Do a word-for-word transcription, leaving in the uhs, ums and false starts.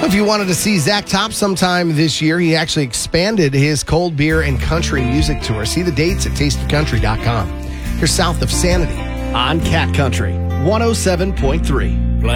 If you wanted to see Zach Top sometime this year, he actually expanded his cold beer and country music tour. See the dates at taste of country dot com. Here's South of Sanity on Cat Country one oh seven point three.